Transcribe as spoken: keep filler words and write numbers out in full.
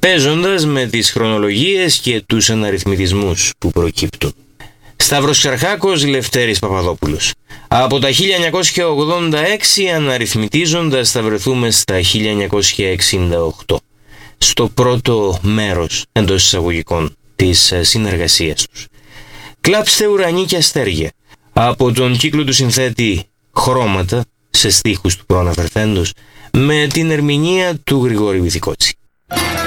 παίζοντας με τις χρονολογίες και τους αναριθμητισμούς που προκύπτουν. Σταύρος Ξαρχάκος, Λευτέρης Παπαδόπουλος. Από τα χίλια εννιακόσια ογδόντα έξι αναριθμητίζοντας θα βρεθούμε στα χίλια εννιακόσια εξήντα οκτώ, στο πρώτο μέρος εντός εισαγωγικών της συνεργασίας τους. Κλάψτε ουρανί και αστέρια, από τον κύκλο του συνθέτη Χρώματα, σε στίχους του προαναφερθέντος, με την ερμηνεία του Γρηγόρη Βυθικότση.